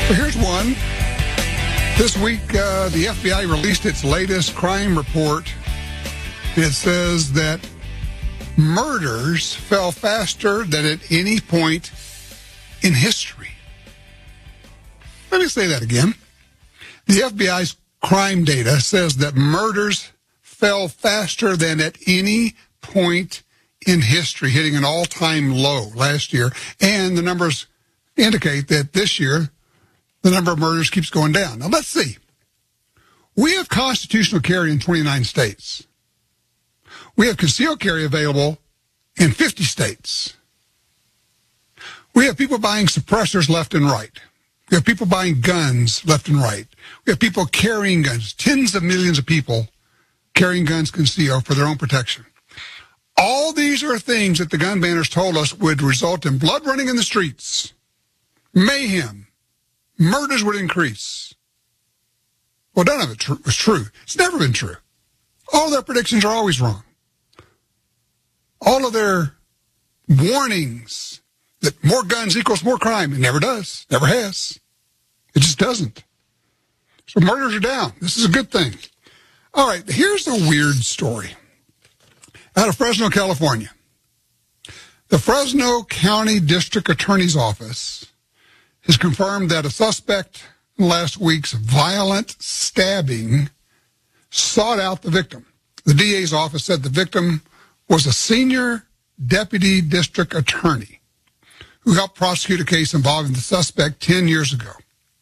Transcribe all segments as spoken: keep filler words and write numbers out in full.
So here's one. This week, uh, the F B I released its latest crime report. It says that murders fell faster than at any point in history. Let me say that again. The F B I's crime data says that murders fell faster than at any point in history, hitting an all-time low last year. And the numbers indicate that this year, the number of murders keeps going down. Now, let's see. We have constitutional carry in twenty-nine states. We have concealed carry available in fifty states. We have people buying suppressors left and right. We have people buying guns left and right. We have people carrying guns, tens of millions of people carrying guns concealed for their own protection. All these are things that the gun banners told us would result in blood running in the streets, mayhem, murders would increase. Well, none of it tr- was true. It's never been true. All their predictions are always wrong. All of their warnings that more guns equals more crime, it never does, never has. It just doesn't. So murders are down. This is a good thing. All right, here's a weird story. Out of Fresno, California. The Fresno County District Attorney's Office has confirmed that a suspect in last week's violent stabbing sought out the victim. The D A's office said the victim was a senior deputy district attorney who helped prosecute a case involving the suspect ten years ago.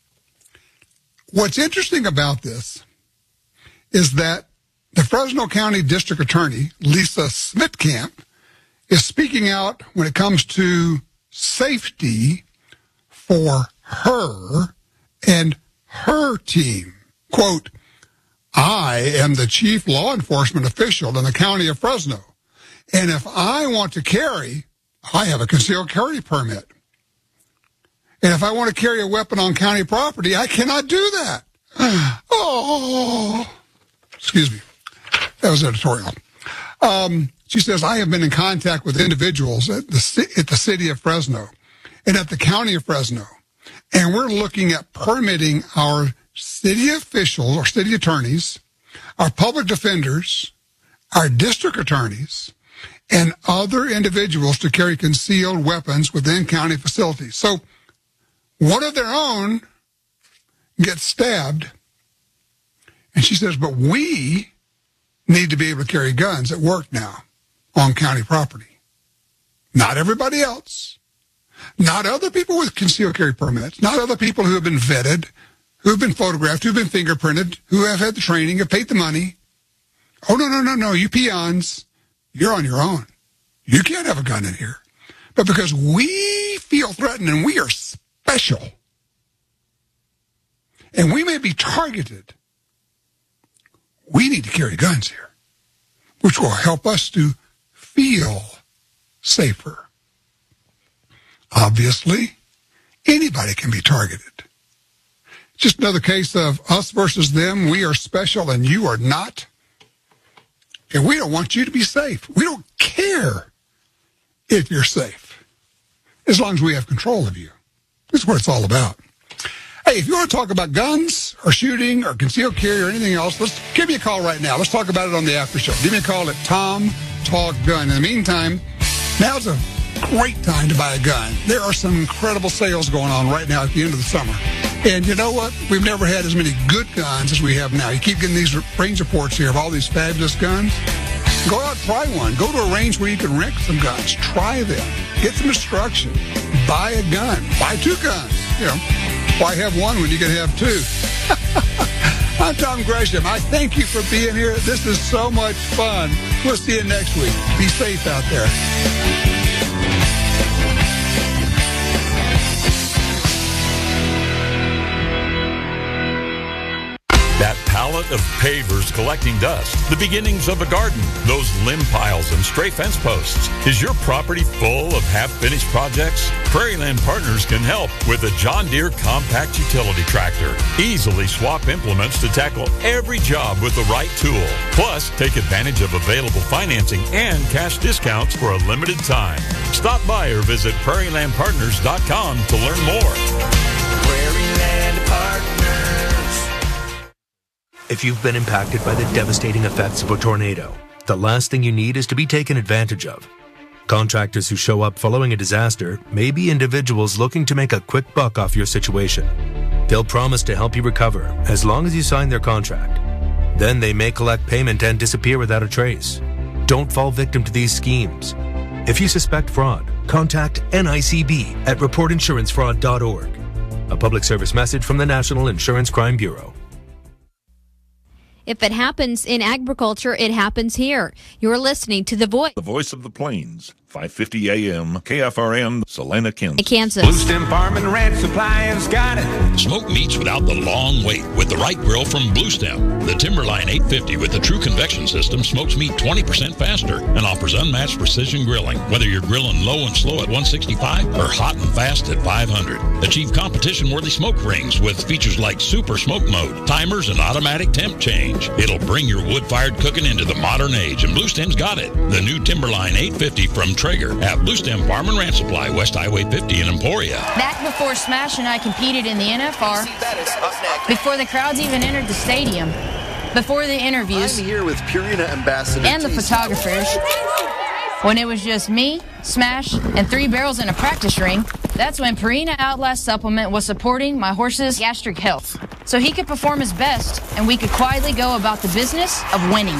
What's interesting about this is that the Fresno County District Attorney, Lisa Smitkamp, is speaking out when it comes to safety for her and her team. Quote, I am the chief law enforcement official in the county of Fresno, and if I want to carry, I have a concealed carry permit. And if I want to carry a weapon on county property, I cannot do that. Oh, excuse me. That was editorial. Um, she says, I have been in contact with individuals at the, at the city of Fresno and at the county of Fresno, and we're looking at permitting our city officials or city attorneys, our public defenders, our district attorneys, and other individuals to carry concealed weapons within county facilities. So one of their own gets stabbed, and she says, but we need to be able to carry guns at work now on county property. Not everybody else. Not other people with concealed carry permits. Not other people who have been vetted, who have been photographed, who have been fingerprinted, who have had the training, have paid the money. Oh, no, no, no, no, you peons, you're on your own. You can't have a gun in here. But because we feel threatened and we are special, and we may be targeted, we need to carry guns here, which will help us to feel safer. Obviously, anybody can be targeted. Just another case of us versus them. We are special and you are not. And we don't want you to be safe. We don't care if you're safe, as long as we have control of you. That's what it's all about. Hey, if you want to talk about guns or shooting or concealed carry or anything else, let's give me a call right now. Let's talk about it on the after show. Give me a call at Tom Talk Gun. In the meantime, now's a great time to buy a gun. There are some incredible sales going on right now at the end of the summer. And you know what? We've never had as many good guns as we have now. You keep getting these range reports here of all these fabulous guns. Go out, try one. Go to a range where you can rent some guns. Try them. Get some instruction. Buy a gun. Buy two guns. You know, why have one when you can have two? I'm Tom Gresham. I thank you for being here. This is so much fun. We'll see you next week. Be safe out there. That pallet of pavers collecting dust, the beginnings of a garden, those limb piles and stray fence posts. Is your property full of half-finished projects? Prairieland Partners can help with a John Deere compact utility tractor. Easily swap implements to tackle every job with the right tool. Plus, take advantage of available financing and cash discounts for a limited time. Stop by or visit prairie land partners dot com to learn more. Prairieland If you've been impacted by the devastating effects of a tornado, the last thing you need is to be taken advantage of. Contractors who show up following a disaster may be individuals looking to make a quick buck off your situation. They'll promise to help you recover as long as you sign their contract. Then they may collect payment and disappear without a trace. Don't fall victim to these schemes. If you suspect fraud, contact N I C B at report insurance fraud dot org. A public service message from the National Insurance Crime Bureau. If it happens in agriculture, it happens here. You're listening to The Voice. The Voice of the Plains, five fifty A M, K F R N, Salina, Kansas. Kansas. Blue Stem Farm and Ranch Supply has got it. Smoke meats without the long wait with the right grill from Blue Stem. The Timberline eight fifty with the true convection system smokes meat twenty percent faster and offers unmatched precision grilling. Whether you're grilling low and slow at one sixty-five or hot and fast at five hundred. Achieve competition-worthy smoke rings with features like super smoke mode, timers, and automatic temp change. It'll bring your wood-fired cooking into the modern age, and Blue Stem's got it. The new Timberline eight fifty from Traeger at Blue Stem Farm and Ranch Supply, West Highway fifty in Emporia. Back before Smash and I competed in the N F R, before the crowds even entered the stadium, before the interviews, I'm here with Purina Ambassador and the photographers, when it was just me, Smash, and three barrels in a practice ring, that's when Purina Outlast Supplement was supporting my horse's gastric health. So he could perform his best, and we could quietly go about the business of winning.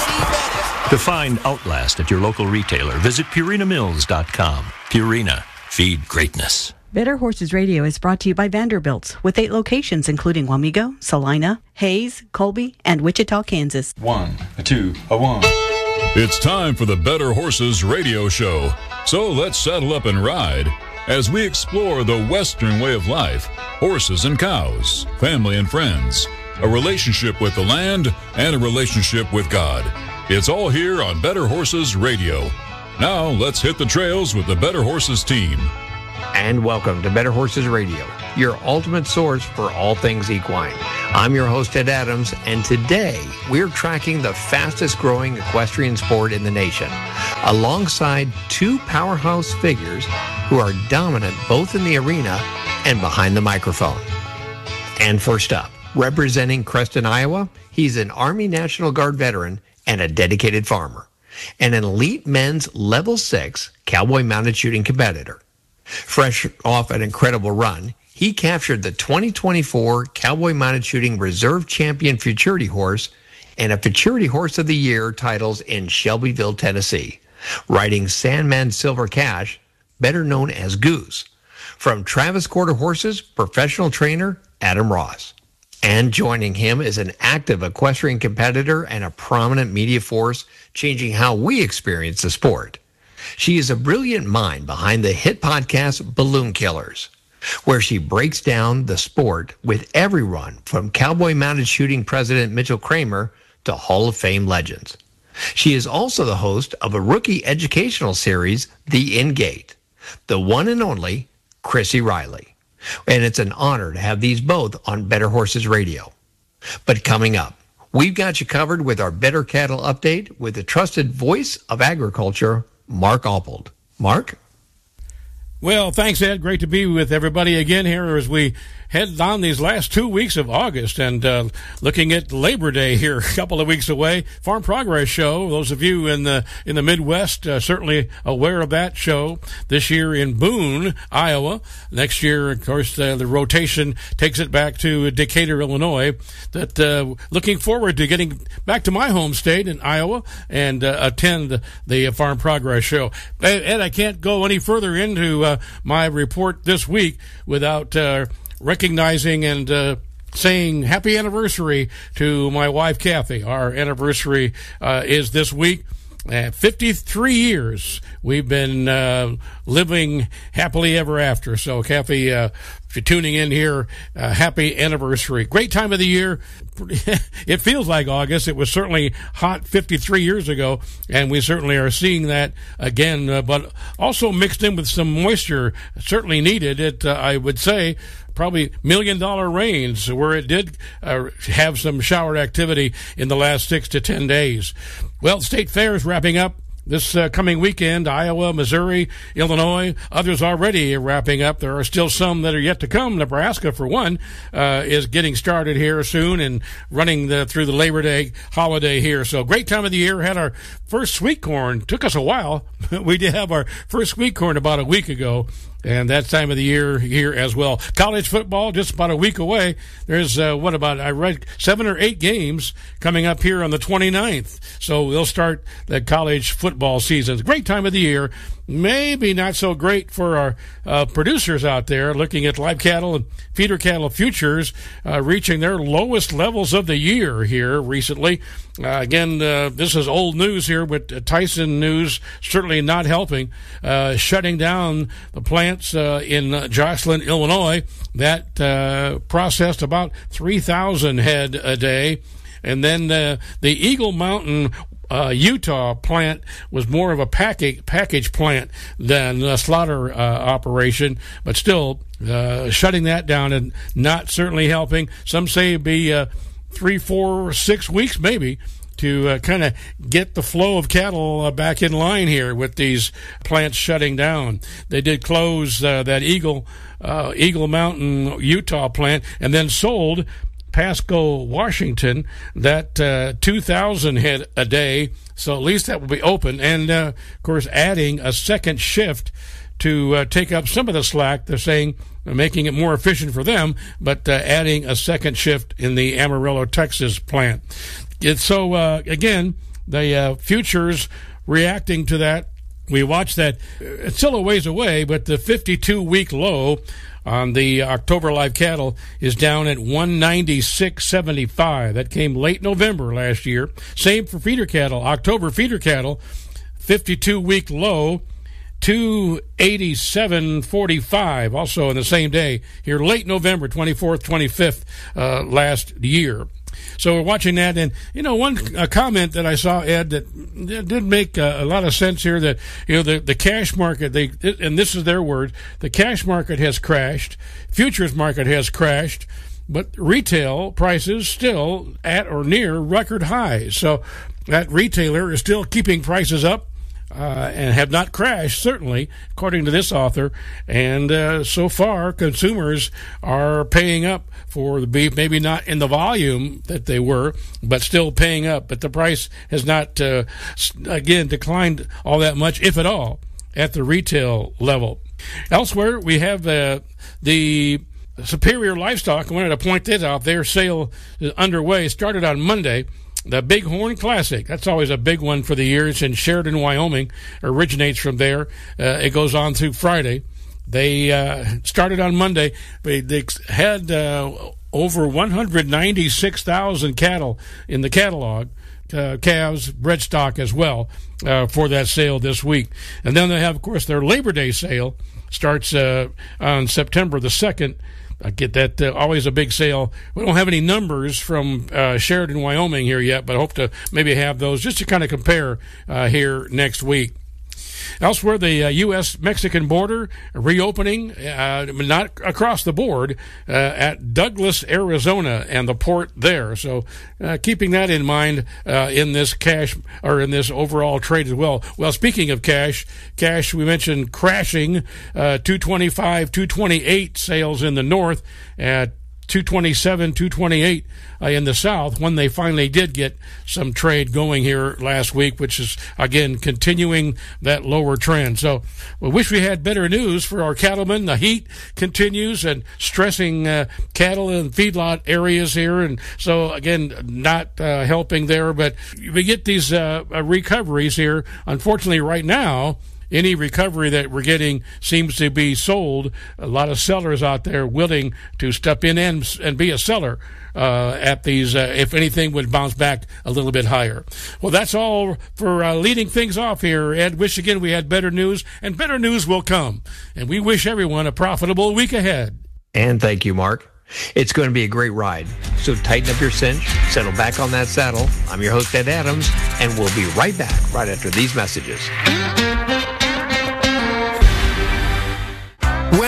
To find Outlast at your local retailer, visit Purina Mills dot com. Purina, feed greatness. Better Horses Radio is brought to you by Vanderbilt's, with eight locations including Wamego, Salina, Hayes, Colby, and Wichita, Kansas. One, a two, a one. It's time for the Better Horses Radio Show. So let's saddle up and ride as we explore the Western way of life, horses and cows, family and friends, a relationship with the land, and a relationship with God. It's all here on Better Horses Radio. Now let's hit the trails with the Better Horses team. And welcome to Better Horses Radio, your ultimate source for all things equine. I'm your host, Ed Adams, and today we're tracking the fastest growing equestrian sport in the nation, alongside two powerhouse figures who are dominant both in the arena and behind the microphone. And first up, representing Creston, Iowa, he's an Army National Guard veteran and a dedicated farmer, and an elite men's level six cowboy mounted shooting competitor. Fresh off an incredible run, he captured the twenty twenty-four Cowboy Mounted Shooting Reserve Champion Futurity Horse and a Futurity Horse of the Year titles in Shelbyville, Tennessee, riding Sandman Silver Cash, better known as Goose, from Travis Quarter Horses professional trainer Adam Ross. And joining him is an active equestrian competitor and a prominent media force changing how we experience the sport. She is a brilliant mind behind the hit podcast Balloon Killers, where she breaks down the sport with everyone from Cowboy Mounted Shooting President Mitchell Kramer to Hall of Fame legends. She is also the host of a rookie educational series, The In-Gate, the one and only Chrissy Riley. And it's an honor to have these both on Better Horses Radio. But coming up, we've got you covered with our Better Cattle Update with the trusted voice of agriculture, Mark Oppold. Mark? Well, thanks, Ed. Great to be with everybody again here as we head on these last two weeks of August and uh, looking at Labor Day here a couple of weeks away. Farm Progress Show. Those of you in the in the Midwest uh, certainly aware of that show this year in Boone, Iowa. Next year, of course, uh, the rotation takes it back to Decatur, Illinois. That uh, looking forward to getting back to my home state in Iowa and uh, attend the Farm Progress Show. Ed, I can't go any further into uh, my report this week without uh, recognizing and uh, saying happy anniversary to my wife, Kathy. Our anniversary uh, is this week. Uh, fifty-three years we've been uh, living happily ever after. So, Kathy, uh, if you're tuning in here, uh, happy anniversary. Great time of the year. It feels like August. It was certainly hot fifty-three years ago, and we certainly are seeing that again, uh, but also mixed in with some moisture, certainly needed. It, uh, I would say, probably million-dollar rains where it did uh, have some shower activity in the last six to ten days. Well, State Fair is wrapping up this uh, coming weekend, Iowa, Missouri, Illinois, others already wrapping up. There are still some that are yet to come. Nebraska, for one, uh, is getting started here soon and running the, through the Labor Day holiday here. So great time of the year. Had our first sweet corn. Took us a while. We did have our first sweet corn about a week ago. And that time of the year here as well. College football just about a week away. There's, uh, what about, I read seven or eight games coming up here on the twenty-ninth. So we'll start the college football season. It's a great time of the year. Maybe not so great for our uh, producers out there looking at live cattle and feeder cattle futures uh, reaching their lowest levels of the year here recently. Uh, again, uh, this is old news here, but uh, Tyson News certainly not helping, uh, shutting down the plants uh, in uh, Jocelyn, Illinois, that uh, processed about three thousand head a day. And then uh, the Eagle Mountain Uh, Utah plant was more of a package package plant than a slaughter uh, operation, but still uh, shutting that down and not certainly helping. Some say it'd be uh, three, four, six weeks maybe to uh, kind of get the flow of cattle uh, back in line here with these plants shutting down. They did close uh, that Eagle uh, Eagle Mountain Utah plant and then sold Pasco, Washington, that uh, two thousand head a day, so at least that will be open. And, uh, of course, adding a second shift to uh, take up some of the slack. They're saying, uh, making it more efficient for them, but uh, adding a second shift in the Amarillo, Texas plant. It's so, uh, again, the uh, futures reacting to that. We watched that. It's still a ways away, but the fifty-two week low on the October live cattle is down at one ninety-six seventy-five. That came late November last year. Same for feeder cattle. October feeder cattle, fifty-two week low, two eighty-seven forty-five. Also on the same day here, late November, twenty-fourth, twenty-fifth uh, last year. So we're watching that, and you know, one uh, comment that I saw, Ed, that, that did make uh, a lot of sense here. That you know, the the cash market, they and this is their word, the cash market has crashed, futures market has crashed, but retail prices still at or near record highs. So that retailer is still keeping prices up. Uh, and have not crashed, certainly, according to this author. And uh, so far, consumers are paying up for the beef, maybe not in the volume that they were, but still paying up. But the price has not, uh, again, declined all that much, if at all, at the retail level. Elsewhere, we have uh, the Superior Livestock. I wanted to point this out. Their sale is underway. Started on Monday. The Bighorn Classic, that's always a big one for the year. It's in Sheridan, Wyoming, originates from there. Uh, it goes on through Friday. They uh, started on Monday. They, they had uh, over one hundred ninety-six thousand cattle in the catalog, uh, calves, bred stock as well, uh, for that sale this week. And then they have, of course, their Labor Day sale starts uh, on September the second. I get that, uh, always a big sale. We don't have any numbers from uh, Sheridan, Wyoming here yet, but I hope to maybe have those just to kind of compare uh, here next week. Elsewhere, the uh, U S Mexican border reopening, uh, not across the board, uh, at Douglas, Arizona, and the port there. So, uh, keeping that in mind uh, in this cash or in this overall trade as well. Well, speaking of cash, cash we mentioned crashing, uh, two twenty-five, two twenty-eight sales in the north at two twenty-seven, two twenty-eight uh, in the south, when they finally did get some trade going here last week, which is, again, continuing that lower trend. So we wish we had better news for our cattlemen. The heat continues and stressing uh, cattle and feedlot areas here, and so, again, not uh, helping there. But we get these uh, recoveries here. Unfortunately, right now, any recovery that we're getting seems to be sold. A lot of sellers out there willing to step in and, and be a seller uh, at these, uh, if anything would bounce back a little bit higher. Well, that's all for uh, leading things off here, Ed. Wish again we had better news, and better news will come. And we wish everyone a profitable week ahead. And thank you, Mark. It's going to be a great ride. So tighten up your cinch, settle back on that saddle. I'm your host, Ed Adams, and we'll be right back right after these messages. When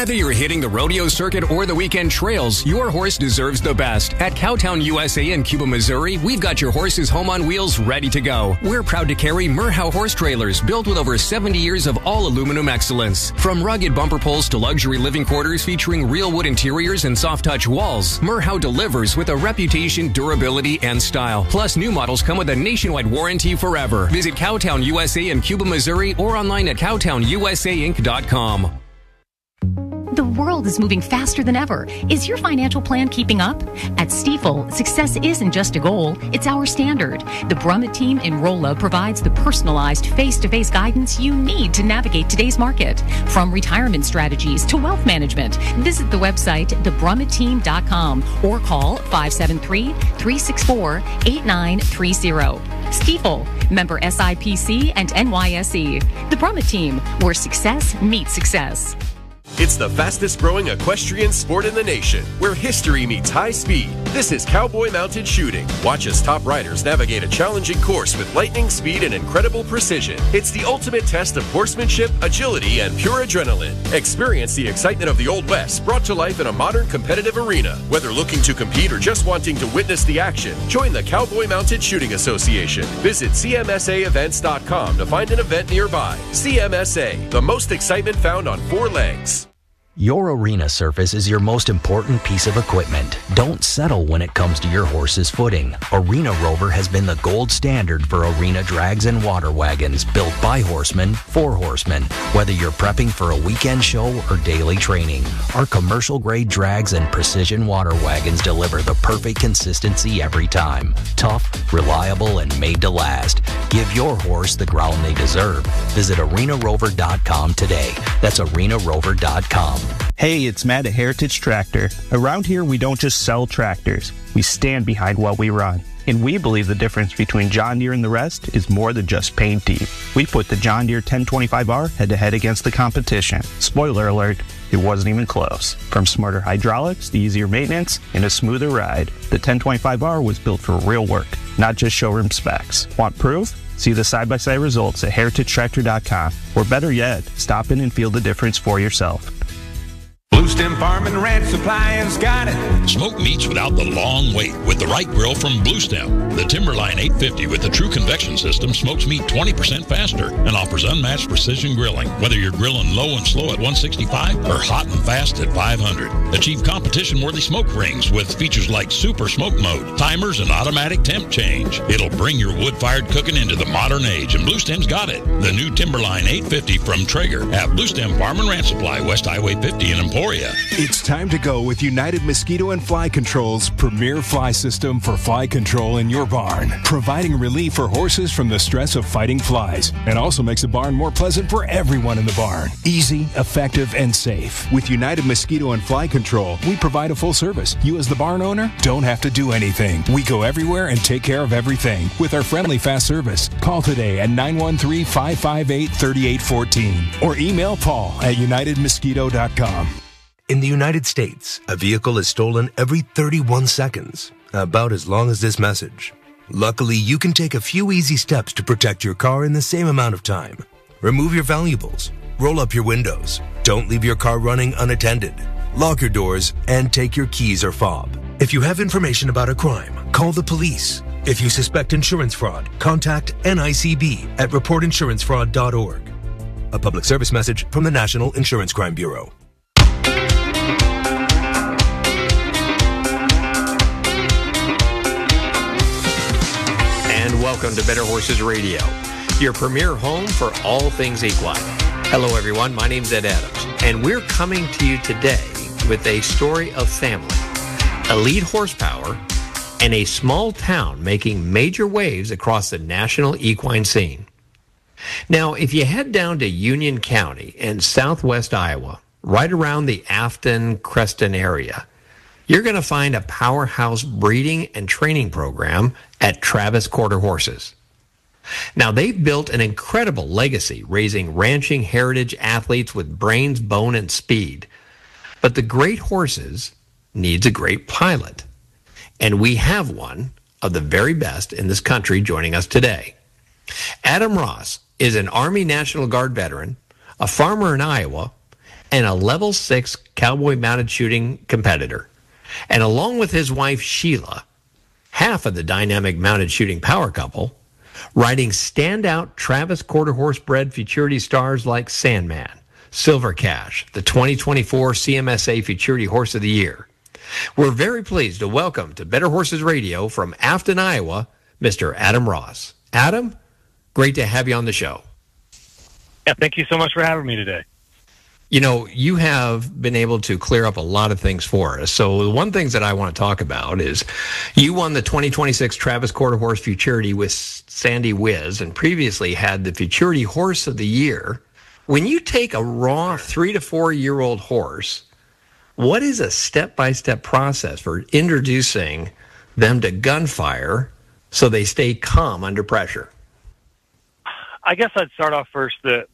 Whether you're hitting the rodeo circuit or the weekend trails, your horse deserves the best. At Cowtown U S A in Cuba, Missouri, we've got your horse's home on wheels ready to go. We're proud to carry Merhow horse trailers built with over seventy years of all aluminum excellence. From rugged bumper poles to luxury living quarters featuring real wood interiors and soft touch walls, Merhow delivers with a reputation, durability, and style. Plus, new models come with a nationwide warranty forever. Visit Cowtown U S A in Cuba, Missouri, or online at cowtown u s a inc dot com. The world is moving faster than ever. Is your financial plan keeping up? At Stifel, success isn't just a goal, it's our standard. The Brummett team in Rolla provides the personalized face-to-face guidance you need to navigate today's market. From retirement strategies to wealth management, visit the website the brummett team dot com or call five seven three, three six four, eight nine three zero. Stifel, member S I P C and N Y S E. The Brummett team, where success meets success. It's the fastest growing equestrian sport in the nation, where history meets high speed. This is Cowboy Mounted Shooting. Watch as top riders navigate a challenging course with lightning speed and incredible precision. It's the ultimate test of horsemanship, agility, and pure adrenaline. Experience the excitement of the Old West brought to life in a modern competitive arena. Whether looking to compete or just wanting to witness the action, join the Cowboy Mounted Shooting Association. Visit c m s a events dot com to find an event nearby. C M S A, the most excitement found on four legs. Your arena surface is your most important piece of equipment. Don't settle when it comes to your horse's footing. Arena Rover has been the gold standard for arena drags and water wagons built by horsemen for horsemen. Whether you're prepping for a weekend show or daily training, our commercial-grade drags and precision water wagons deliver the perfect consistency every time. Tough, reliable, and made to last. Give your horse the ground they deserve. Visit arena rover dot com today. That's arena rover dot com. Hey, it's Matt at Heritage Tractor. Around here, we don't just sell tractors. We stand behind what we run. And we believe the difference between John Deere and the rest is more than just paint deep. We put the John Deere ten twenty-five R head-to-head against the competition. Spoiler alert, it wasn't even close. From smarter hydraulics to easier maintenance and a smoother ride, the ten twenty-five R was built for real work, not just showroom specs. Want proof? See the side-by-side results at heritage tractor dot com. Or better yet, stop in and feel the difference for yourself. Blue Stem Farm and Ranch Supplying's got it. Smoke meats without the long wait with the right grill from Blue Stem. The Timberline eight fifty with the true convection system smokes meat twenty percent faster and offers unmatched precision grilling. Whether you're grilling low and slow at one sixty-five or hot and fast at five hundred. Achieve competition-worthy smoke rings with features like super smoke mode, timers, and automatic temp change. It'll bring your wood-fired cooking into the modern age, and Blue Stem's got it. The new Timberline eight fifty from Traeger at Blue Stem Farm and Ranch Supply, West Highway fifty in Emporia. It's time to go with United Mosquito and Fly Control's premier fly system for fly control in your barn, providing relief for horses from the stress of fighting flies, and also makes the barn more pleasant for everyone in the barn. Easy, effective, and safe. With United Mosquito and Fly Control, we provide a full service. You as the barn owner don't have to do anything. We go everywhere and take care of everything with our friendly fast service. Call today at nine one three, five five eight, three eight one four or email Paul at united mosquito dot com. In the United States, a vehicle is stolen every thirty-one seconds, about as long as this message. Luckily, you can take a few easy steps to protect your car in the same amount of time. Remove your valuables, roll up your windows, don't leave your car running unattended, lock your doors, and take your keys or fob. If you have information about a crime, call the police. If you suspect insurance fraud, contact N I C B at report insurance fraud dot org. A public service message from the National Insurance Crime Bureau. Welcome to Better Horses Radio, your premier home for all things equine. Hello, everyone. My name's Ed Adams, and we're coming to you today with a story of family, elite horsepower, and a small town making major waves across the national equine scene. Now, if you head down to Union County in southwest Iowa, right around the Afton-Creston area, you're going to find a powerhouse breeding and training program at Travis Quarter Horses. Now, they've built an incredible legacy raising ranching heritage athletes with brains, bone, and speed. But the great horses needs a great pilot. And we have one of the very best in this country joining us today. Adam Ross is an Army National Guard veteran, a farmer in Iowa, and a level six cowboy mounted shooting competitor. And along with his wife, Sheila, half of the dynamic mounted shooting power couple, riding standout Travis Quarter Horse bred futurity stars like Sandman, Silver Cash, the twenty twenty-four C M S A Futurity Horse of the Year. We're very pleased to welcome to Better Horses Radio from Afton, Iowa, Mister Adam Ross. Adam, great to have you on the show. Yeah, thank you so much for having me today. You know, you have been able to clear up a lot of things for us. So the one thing that I want to talk about is you won the twenty twenty-six Travis Quarter Horse Futurity with Sandy Wiz and previously had the Futurity Horse of the Year. When you take a raw three to four year old horse, what is a step-by-step process for introducing them to gunfire so they stay calm under pressure? I guess I'd start off first that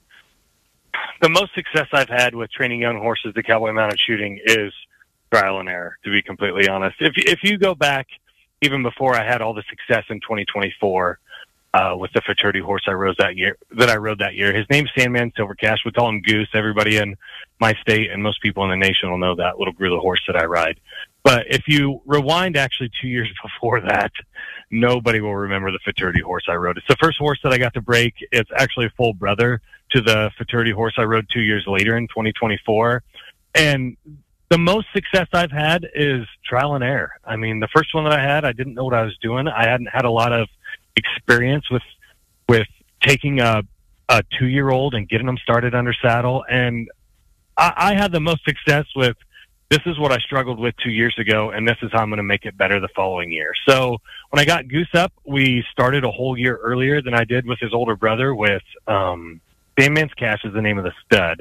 the most success I've had with training young horses to cowboy mounted shooting is trial and error, to be completely honest. If if you go back even before I had all the success in twenty twenty-four uh, with the futurity horse I rode that year, that I rode that year, his name's Sandman Silver Cash. We call him Goose. Everybody in my state and most people in the nation will know that little Grula horse that I ride. But if you rewind actually two years before that, nobody will remember the futurity horse I rode. It's the first horse that I got to break. It's actually a full brother to the futurity horse I rode two years later in twenty twenty-four. And the most success I've had is trial and error. I mean, the first one that I had, I didn't know what I was doing. I hadn't had a lot of experience with, with taking a, a two-year-old and getting them started under saddle. And I, I had the most success with, this is what I struggled with two years ago, and this is how I'm going to make it better the following year. So when I got Goose up, we started a whole year earlier than I did with his older brother with, um, Sandman's Cash is the name of the stud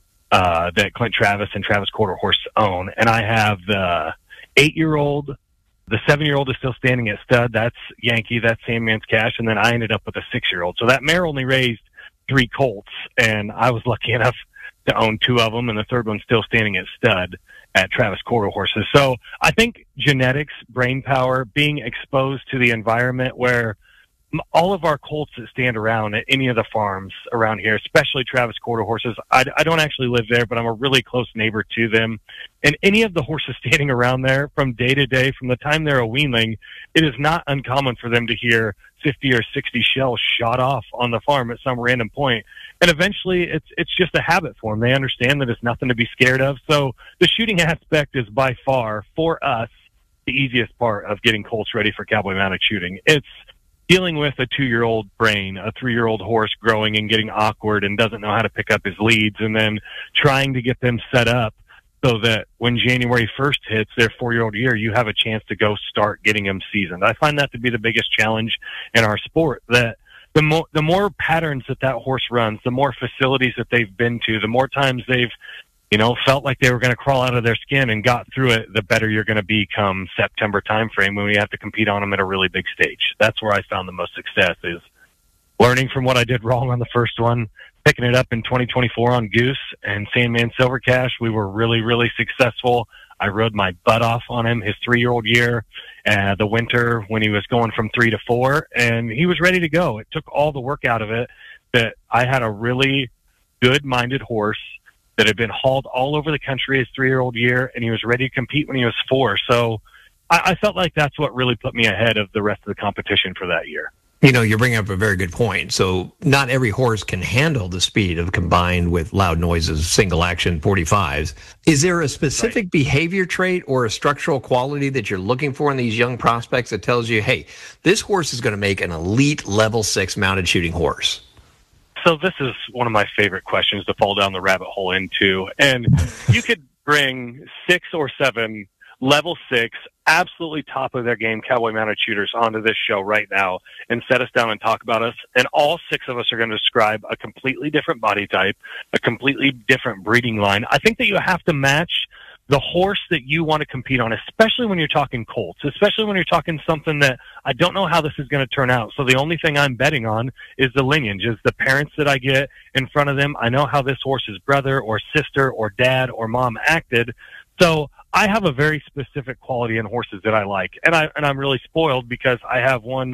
uh, that Clint Travis and Travis Quarter Horse own. And I have the eight-year-old, the seven-year-old is still standing at stud. That's Yankee. That's Sandman's Cash. And then I ended up with a six-year-old. So that mare only raised three colts, and I was lucky enough to own two of them, and the third one's still standing at stud at Travis Quarter Horses. So I think genetics, brain power, being exposed to the environment where all of our colts that stand around at any of the farms around here, especially Travis Quarter Horses, I, I don't actually live there, but I'm a really close neighbor to them. And any of the horses standing around there from day to day, from the time they're a weanling, it is not uncommon for them to hear fifty or sixty shells shot off on the farm at some random point. And eventually it's, it's just a habit for them. They understand that it's nothing to be scared of. So the shooting aspect is by far, for us, the easiest part of getting colts ready for cowboy mounted shooting. It's dealing with a two-year-old brain, a three-year-old horse growing and getting awkward and doesn't know how to pick up his leads, and then trying to get them set up so that when January first hits their four-year-old year, you have a chance to go start getting them seasoned. I find that to be the biggest challenge in our sport, that the more, the more patterns that that horse runs, the more facilities that they've been to, the more times they've you know, felt like they were going to crawl out of their skin and got through it, the better you're going to be come September timeframe when we have to compete on them at a really big stage. That's where I found the most success, is learning from what I did wrong on the first one, picking it up in twenty twenty-four on Goose and Sandman Silver Cash. We were really, really successful. I rode my butt off on him his three-year-old year, uh, the winter when he was going from three to four, and he was ready to go. It took all the work out of it that I had a really good-minded horse that had been hauled all over the country his three-year-old year, and he was ready to compete when he was four. So I, I felt like that's what really put me ahead of the rest of the competition for that year. You know, you're bringing up a very good point. So not every horse can handle the speed of combined with loud noises, single action forty-fives. Is there a specific right. behavior trait or a structural quality that you're looking for in these young prospects that tells you, hey, this horse is going to make an elite level six mounted shooting horse? So this is one of my favorite questions to fall down the rabbit hole into. And you could bring six or seven level six, absolutely top of their game cowboy mounted shooters onto this show right now and set us down and talk about us. And all six of us are going to describe a completely different body type, a completely different breeding line. I think that you have to match the horse that you want to compete on, especially when you're talking colts, especially when you're talking something that I don't know how this is going to turn out. So the only thing I'm betting on is the lineage, is the parents that I get in front of them. I know how this horse's brother or sister or dad or mom acted. So I have a very specific quality in horses that I like. And I, and I'm really spoiled because I have one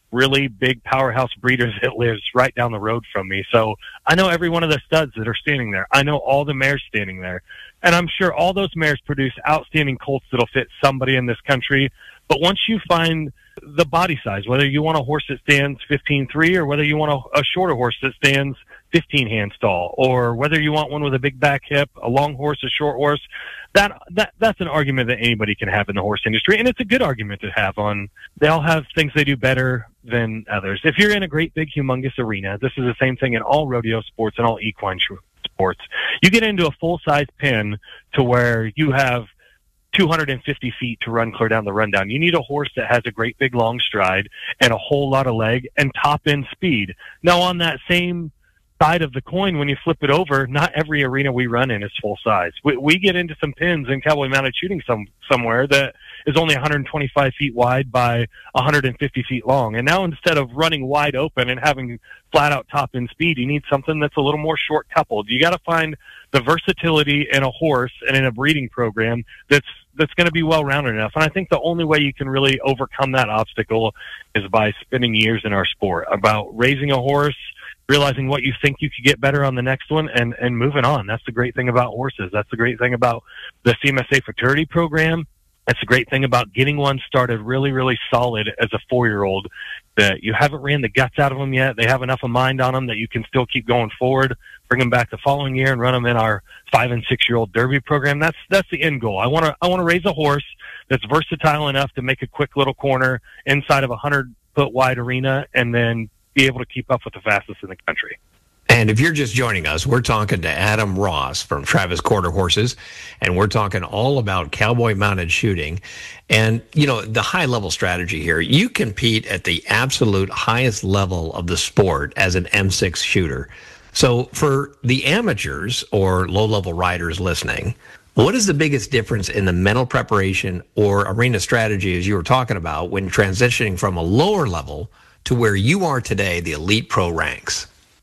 really big powerhouse breeders that lives right down the road from me. So I know every one of the studs that are standing there. I know all the mares standing there. And I'm sure all those mares produce outstanding colts that'll fit somebody in this country. But once you find the body size, whether you want a horse that stands fifteen three or whether you want a, a shorter horse that stands fifteen hand stall, or whether you want one with a big back hip, a long horse, a short horse, that, that, that's an argument that anybody can have in the horse industry. And it's a good argument to have on, they all have things they do better than others. If you're in a great big humongous arena, this is the same thing in all rodeo sports and all equine sports. You get into a full size pen to where you have two hundred fifty feet to run clear down the rundown. You need a horse that has a great big long stride and a whole lot of leg and top end speed. Now on that same side of the coin, when you flip it over, not every arena we run in is full size. We, we get into some pins in cowboy mounted shooting some somewhere that is only one hundred twenty-five feet wide by one hundred fifty feet long. And now instead of running wide open and having flat out top end speed, you need something that's a little more short coupled. You got to find the versatility in a horse and in a breeding program that's that's going to be well rounded enough. And I think the only way you can really overcome that obstacle is by spending years in our sport, about raising a horse, realizing what you think you could get better on the next one, and, and moving on. That's the great thing about horses. That's the great thing about the C M S A fraternity program. That's the great thing about getting one started really, really solid as a four-year-old, that you haven't ran the guts out of them yet. They have enough of mind on them that you can still keep going forward, bring them back the following year and run them in our five and six-year-old derby program. That's, that's the end goal. I want to, I want to raise a horse that's versatile enough to make a quick little corner inside of a hundred foot wide arena and then be able to keep up with the fastest in the country. And if you're just joining us, we're talking to Adam Ross from Travis Quarter Horses, and we're talking all about cowboy mounted shooting. And, you know, the high level strategy here, you compete at the absolute highest level of the sport as an M six shooter. So for the amateurs or low level riders listening, what is the biggest difference in the mental preparation or arena strategy, as you were talking about, when transitioning from a lower level to where you are today, the elite pro ranks?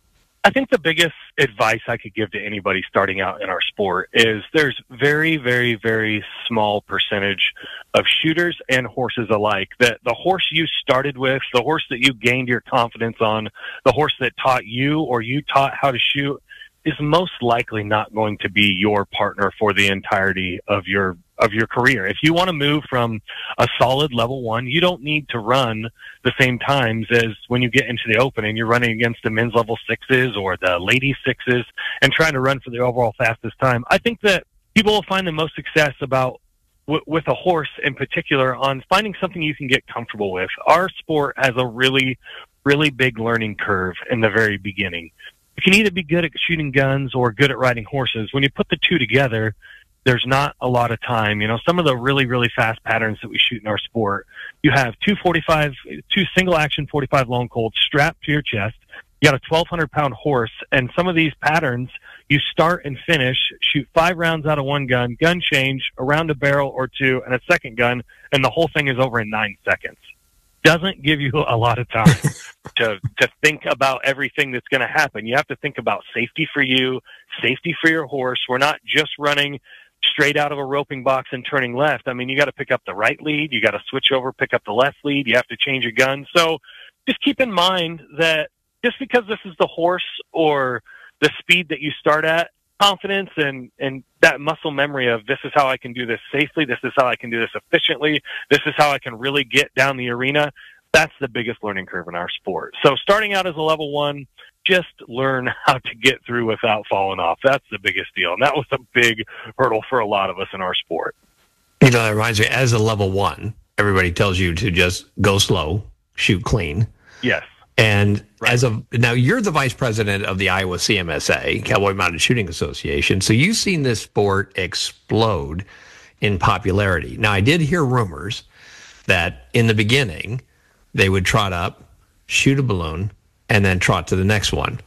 I think the biggest advice I could give to anybody starting out in our sport is there's very, very, very small percentage of shooters and horses alike that the horse you started with, the horse that you gained your confidence on, the horse that taught you or you taught how to shoot, is most likely not going to be your partner for the entirety of your of your career. If you want to move from a solid level one, you don't need to run the same times as when you get into the open and you're running against the men's level sixes or the ladies sixes and trying to run for the overall fastest time. I think that people will find the most success about w- with a horse in particular on finding something you can get comfortable with. Our sport has a really, really big learning curve in the very beginning. You can either be good at shooting guns or good at riding horses. When you put the two together, there's not a lot of time. You know, some of the really, really fast patterns that we shoot in our sport, you have two forty-five, two single action forty-five long colts strapped to your chest. You got a twelve hundred pound horse, and some of these patterns, you start and finish, shoot five rounds out of one gun, gun change, around a barrel or two, and a second gun, and the whole thing is over in nine seconds. Doesn't give you a lot of time to to think about everything that's going to happen. You have to think about safety for you, safety for your horse. We're not just running straight out of a roping box and turning left. I mean, you got to pick up the right lead. You got to switch over, pick up the left lead. You have to change your gun. So just keep in mind that just because this is the horse or the speed that you start at, confidence and, and that muscle memory of this is how I can do this safely, this is how I can do this efficiently, this is how I can really get down the arena, that's the biggest learning curve in our sport. So starting out as a level one, just learn how to get through without falling off. That's the biggest deal. And that was a big hurdle for a lot of us in our sport. You know, that reminds me, as a level one, everybody tells you to just go slow, shoot clean. Yes. And right. as of now, you're the vice president of the Iowa C M S A, Cowboy Mounted Shooting Association. So you've seen this sport explode in popularity. Now, I did hear rumors that in the beginning, they would trot up, shoot a balloon, and then trot to the next one.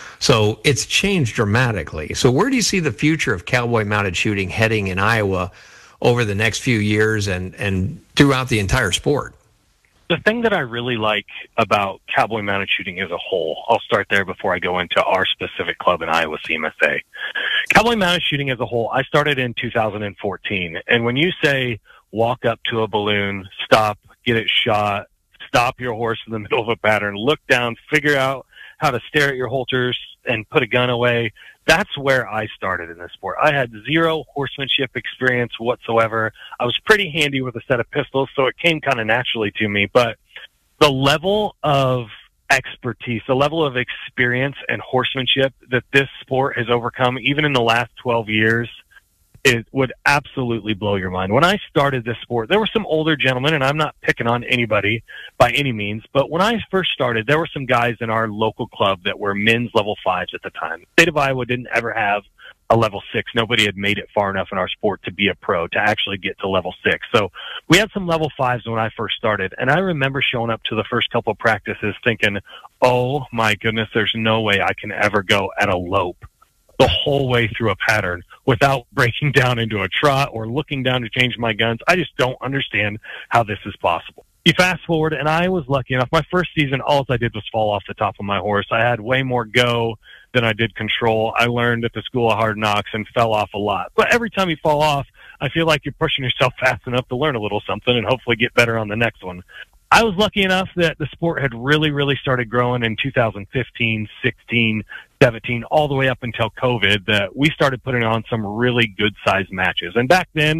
So it's changed dramatically. So where do you see the future of cowboy mounted shooting heading in Iowa over the next few years and, and throughout the entire sport? The thing that I really like about cowboy mounted shooting as a whole, I'll start there before I go into our specific club in Iowa C M S A. Cowboy mounted shooting as a whole, I started in two thousand fourteen. And when you say walk up to a balloon, stop, get it shot, stop your horse in the middle of a pattern, look down, figure out how to stare at your halters and put a gun away. That's where I started in this sport. I had zero horsemanship experience whatsoever. I was pretty handy with a set of pistols, so it came kind of naturally to me. But the level of expertise, the level of experience and horsemanship that this sport has overcome, even in the last twelve years, it would absolutely blow your mind. When I started this sport, there were some older gentlemen, and I'm not picking on anybody by any means, but when I first started, there were some guys in our local club that were men's level fives at the time. The state of Iowa didn't ever have a level six. Nobody had made it far enough in our sport to be a pro, to actually get to level six. So we had some level fives when I first started, and I remember showing up to the first couple of practices thinking, oh my goodness, there's no way I can ever go at a lope the whole way through a pattern without breaking down into a trot or looking down to change my guns. I just don't understand how this is possible. You fast forward, and I was lucky enough. My first season, all I did was fall off the top of my horse. I had way more go than I did control. I learned at the School of Hard Knocks and fell off a lot. But every time you fall off, I feel like you're pushing yourself fast enough to learn a little something and hopefully get better on the next one. I was lucky enough that the sport had really, really started growing in two thousand fifteen, sixteen, seventeen, all the way up until COVID, that we started putting on some really good-sized matches. And back then,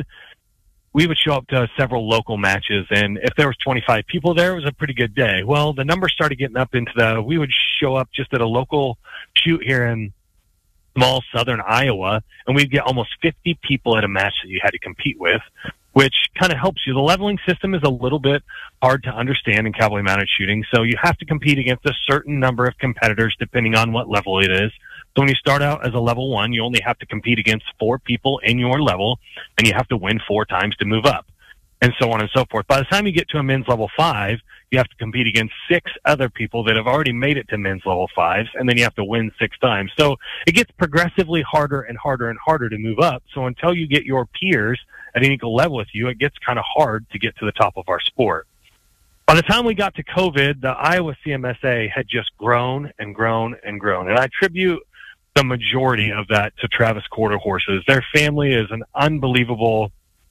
we would show up to several local matches, and if there was twenty-five people there, it was a pretty good day. Well, the numbers started getting up into the, we would show up just at a local shoot here in small southern Iowa, and we'd get almost fifty people at a match that you had to compete with, which kind of helps you. The leveling system is a little bit hard to understand in cowboy mounted shooting, so you have to compete against a certain number of competitors depending on what level it is. So when you start out as a level one, you only have to compete against four people in your level, and you have to win four times to move up, and so on and so forth. By the time you get to a men's level five, you have to compete against six other people that have already made it to men's level fives, and then you have to win six times. So it gets progressively harder and harder and harder to move up. So until you get your peers at an equal level with you, it gets kind of hard to get to the top of our sport. By the time we got to COVID, the Iowa C M S A had just grown and grown and grown. And I attribute the majority of that to Travis Quarter Horses. Their family is an unbelievable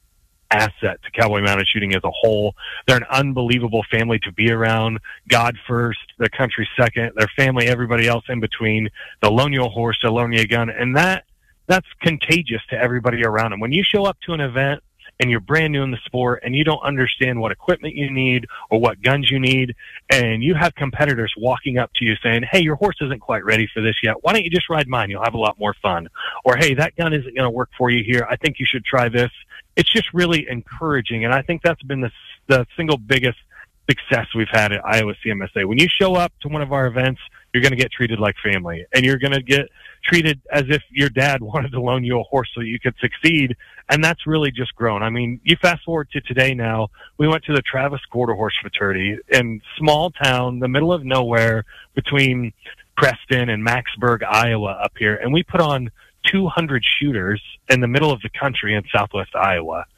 asset to cowboy mounted shooting as a whole. They're an unbelievable family to be around. God first, the country second, their family, everybody else in between. They'll loan you a horse, they'll loan you a gun, and that that's contagious to everybody around them. When you show up to an event and you're brand new in the sport and you don't understand what equipment you need or what guns you need, and you have competitors walking up to you saying, hey, your horse isn't quite ready for this yet. Why don't you just ride mine? You'll have a lot more fun. Or, hey, that gun isn't going to work for you here. I think you should try this. It's just really encouraging, and I think that's been the, the single biggest success we've had at Iowa C M S A. When you show up to one of our events, you're going to get treated like family, and you're going to get treated as if your dad wanted to loan you a horse so you could succeed, and that's really just grown. I mean, you fast forward to today now, we went to the Travis Quarter Horse Fraternity in small town, the middle of nowhere between Preston and Macksburg, Iowa up here, and we put on two hundred shooters in the middle of the country in southwest Iowa.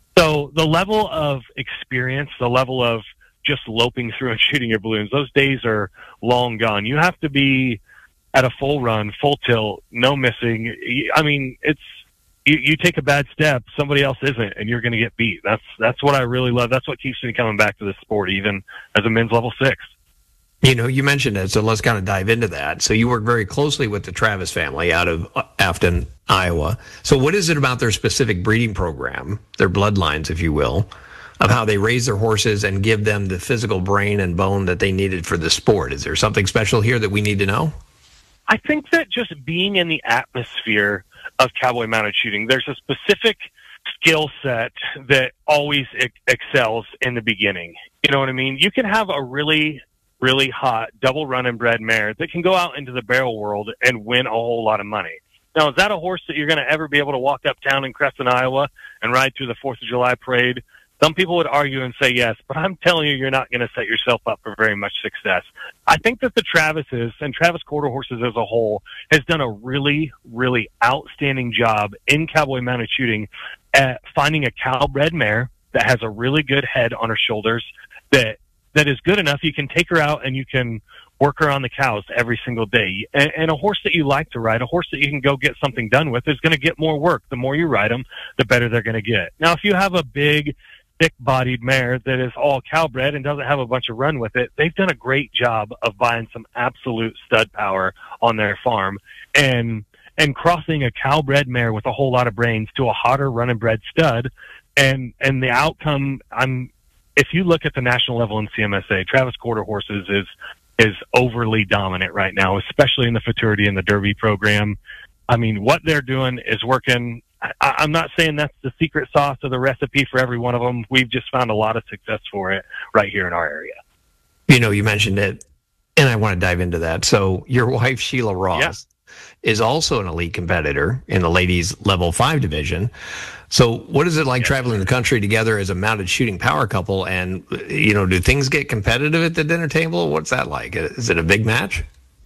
So the level of experience, the level of just loping through and shooting your balloons, those days are long gone. You have to be at a full run, full tilt, no missing. I mean, it's you, you take a bad step, somebody else isn't, and you're going to get beat. That's that's what I really love. That's what keeps me coming back to this sport, even as a men's level six. You know, you mentioned it, so let's kind of dive into that. So you work very closely with the Travis family out of Afton, Iowa. So what is it about their specific breeding program, their bloodlines, if you will, of how they raise their horses and give them the physical brain and bone that they needed for the sport? Is there something special here that we need to know? I think that just being in the atmosphere of cowboy mounted shooting, there's a specific skill set that always ex- excels in the beginning. You know what I mean? You can have a really, really hot double run and bred mare that can go out into the barrel world and win a whole lot of money. Now, is that a horse that you're going to ever be able to walk uptown in Crescent, Iowa and ride through the fourth of July parade? Some people would argue and say yes, but I'm telling you, you're not going to set yourself up for very much success. I think that the Travises and Travis Quarter Horses as a whole has done a really, really outstanding job in cowboy mounted shooting at finding a cow-bred mare that has a really good head on her shoulders, that that is good enough you can take her out and you can work her on the cows every single day. And, and a horse that you like to ride, a horse that you can go get something done with, is going to get more work. The more you ride them, the better they're going to get. Now, if you have a big, thick-bodied mare that is all cowbred and doesn't have a bunch of run with it. They've done a great job of buying some absolute stud power on their farm and and crossing a cowbred mare with a whole lot of brains to a hotter run and bred stud. And and the outcome, I'm if you look at the national level in C M S A, Travis Quarter Horses is is overly dominant right now, especially in the Futurity and the Derby program. I mean, what they're doing is working. I, I'm not saying that's the secret sauce or the recipe for every one of them. We've just found a lot of success for it right here in our area. You know, you mentioned it, and I want to dive into that. So your wife, Sheila Ross, yeah. is also an elite competitor in the ladies level five division. So what is it like yeah. traveling the country together as a mounted shooting power couple? And, you know, do things get competitive at the dinner table? What's that like? Is it a big match?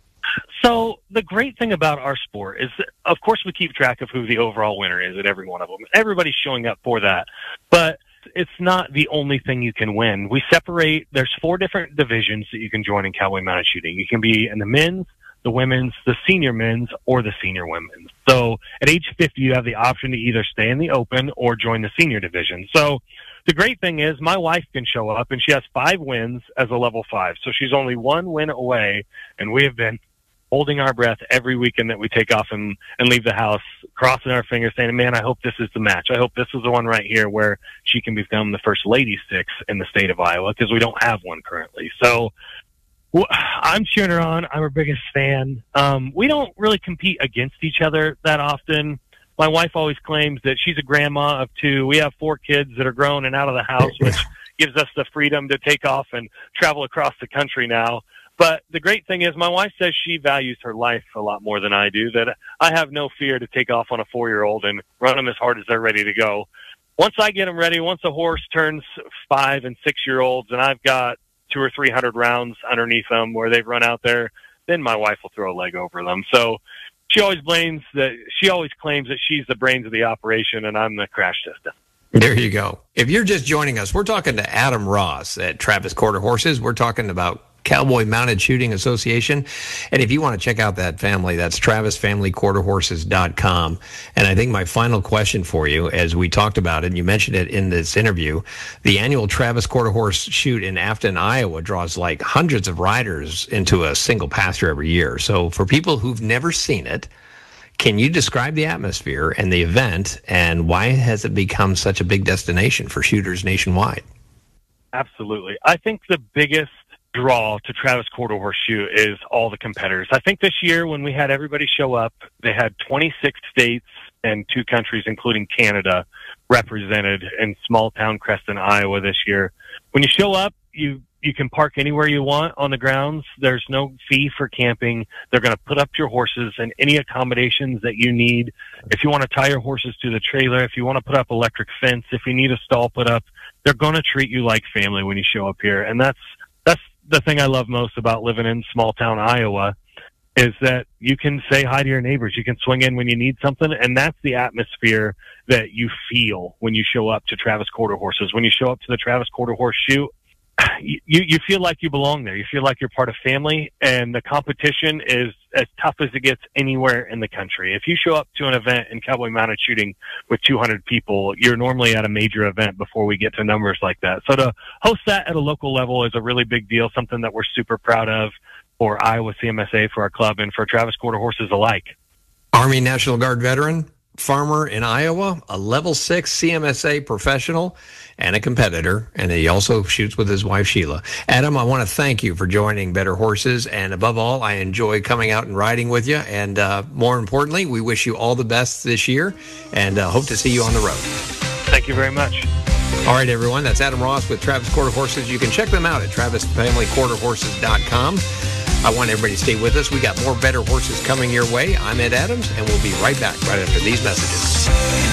So the great thing about our sport is, that, of course, we keep track of who the overall winner is at every one of them. Everybody's showing up for that. But it's not the only thing you can win. We separate, there's four different divisions that you can join in cowboy mounted shooting. You can be in the men's, the women's, the senior men's, or the senior women's. So at age fifty, you have the option to either stay in the open or join the senior division. So the great thing is my wife can show up, and she has five wins as a level five. So she's only one win away, and we have been holding our breath every weekend that we take off and, and leave the house, crossing our fingers, saying, man, I hope this is the match. I hope this is the one right here where she can become the first Lady Six in the state of Iowa, because we don't have one currently. So well, I'm cheering her on. I'm her biggest fan. Um, we don't really compete against each other that often. My wife always claims that she's a grandma of two. We have four kids that are grown and out of the house, which gives us the freedom to take off and travel across the country now. But the great thing is my wife says she values her life a lot more than I do, that I have no fear to take off on a four-year-old and run them as hard as they're ready to go. Once I get them ready, once a horse turns five and six-year-olds and I've got two or three hundred rounds underneath them where they've run out there, then my wife will throw a leg over them. So she always blames that, she always claims that she's the brains of the operation and I'm the crash system. There you go. If you're just joining us, we're talking to Adam Ross at Travis Quarter Horses. We're talking about Cowboy Mounted Shooting Association. And if you want to check out that family, that's travis family quarter horses dot com. And I think my final question for you, as we talked about it, and you mentioned it in this interview, the annual Travis Quarter Horse Shoot in Afton, Iowa draws like hundreds of riders into a single pasture every year. So for people who've never seen it, can you describe the atmosphere and the event, and why has it become such a big destination for shooters nationwide? Absolutely. I think the biggest draw to Travis Quarter Horse Shoot is all the competitors. I think this year when we had everybody show up, they had twenty-six states and two countries, including Canada, represented in small town Creston, Iowa this year. When you show up, you you can park anywhere you want on the grounds. There's no fee for camping. They're going to put up your horses and any accommodations that you need. If you want to tie your horses to the trailer, if you want to put up electric fence, if you need a stall put up, they're going to treat you like family when you show up here. And that's that's the thing I love most about living in small town Iowa, is that you can say hi to your neighbors. You can swing in when you need something. And that's the atmosphere that you feel when you show up to Travis Quarter Horses. When you show up to the Travis Quarter Horse Shoot, you, you feel like you belong there. You feel like you're part of family, and the competition is as tough as it gets anywhere in the country. If you show up to an event in Cowboy Mounted Shooting with two hundred people, you're normally at a major event before we get to numbers like that. So to host that at a local level is a really big deal, something that we're super proud of for Iowa C M S A, for our club, and for Travis Quarter Horses alike. Army National Guard veteran, farmer in Iowa, a level six C M S A professional, and a competitor, and he also shoots with his wife Sheila. Adam, I want to thank you for joining Better Horses, and above all, I enjoy coming out and riding with you, and uh, more importantly, we wish you all the best this year, and uh, hope to see you on the road. Thank you very much. All right, everyone, that's Adam Ross with Travis Quarter Horses. You can check them out at travis family quarter horses dot com. I want everybody to stay with us. We got more Better Horses coming your way. I'm Ed Adams, and we'll be right back right after these messages.